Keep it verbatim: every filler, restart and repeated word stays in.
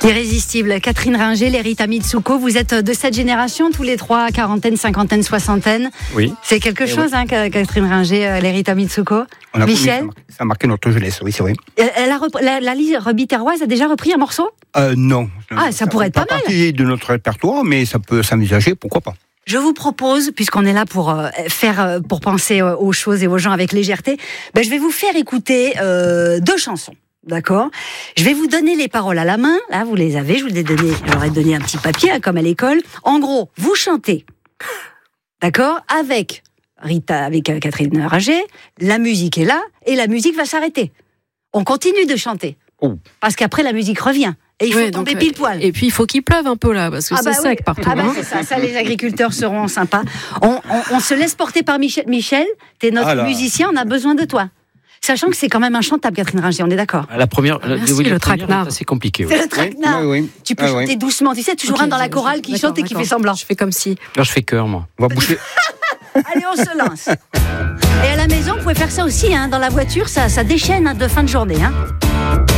Irrésistible. Catherine Ringer, Lerita Mitsuko, vous êtes de cette génération, tous les trois, quarantaine, cinquantaine, soixantaine. Oui. C'est quelque Et chose, oui. hein, Catherine Ringer, Lerita Mitsuko. On a Michel, connu, ça a marqué notre jeunesse, oui, c'est vrai. elle a repris, la, la Lise Rebiterroise a déjà repris un morceau? Euh, non. Ah, ça pourrait être pas mal. partie de notre répertoire, mais ça peut s'envisager, pourquoi pas. Je vous propose, puisqu'on est là pour euh, faire, euh, pour penser euh, aux choses et aux gens avec légèreté, ben, je vais vous faire écouter euh, deux chansons. D'accord. Je vais vous donner les paroles à la main. Là, vous les avez. Je vous les ai donné. Je leur ai donné un petit papier, hein, comme à l'école. En gros, vous chantez. D'accord. Avec Rita, avec euh, Catherine Ringer. La musique est là et la musique va s'arrêter. On continue de chanter. Oh. Parce qu'après, la musique revient. Et il faut Ouais, tomber donc, pile poil. Et puis il faut qu'il pleuve un peu là, parce que Ah c'est bah sec oui. partout. Ah bah hein. c'est ça, ça les agriculteurs seront sympas. On, on, on se laisse porter par Michel. Michel, t'es notre Ah là. musicien, on a besoin de toi. Sachant que c'est quand même inchantable, Catherine Ringer, on est d'accord. La première, Ah, merci, de vous dire, le la première, traquenard. C'est assez compliqué. C'est Ouais. le traquenard. Oui, oui. Tu peux Ah, chanter oui. doucement, tu sais, toujours Ok, un dans la d'accord, chorale qui d'accord, chante et qui d'accord. fait semblant. Je fais comme si. Là, je fais cœur, moi. On va boucher. Allez, on se lance. Et à la maison, vous pouvez faire ça aussi, hein, dans la voiture, ça, ça déchaîne hein, de fin de journée. Hein.